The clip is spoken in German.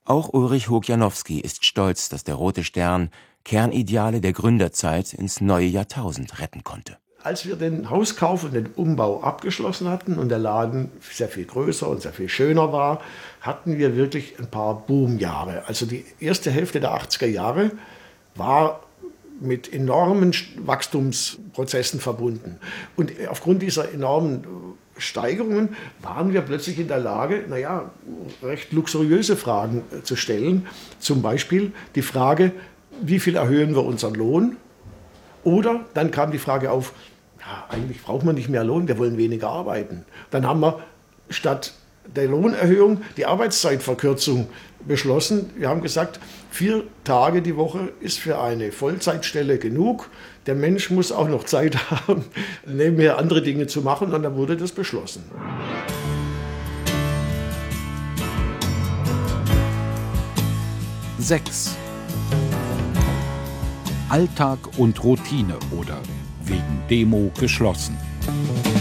Auch Ulrich Hog-Janowski ist stolz, dass der Rote Stern Kernideale der Gründerzeit ins neue Jahrtausend retten konnte. Als wir den Hauskauf und den Umbau abgeschlossen hatten und der Laden sehr viel größer und sehr viel schöner war, hatten wir wirklich ein paar Boomjahre. Also die erste Hälfte der 80er Jahre war mit enormen Wachstumsprozessen verbunden. Und aufgrund dieser enormen Steigerungen waren wir plötzlich in der Lage, recht luxuriöse Fragen zu stellen. Zum Beispiel die Frage, wie viel erhöhen wir unseren Lohn? Oder dann kam die Frage auf, eigentlich braucht man nicht mehr Lohn, wir wollen weniger arbeiten. Dann haben wir statt der Lohnerhöhung die Arbeitszeitverkürzung beschlossen. Wir haben gesagt, 4 Tage die Woche ist für eine Vollzeitstelle genug. Der Mensch muss auch noch Zeit haben, nebenher andere Dinge zu machen, und dann wurde das beschlossen. Sechs. Alltag und Routine oder wegen Demo geschlossen.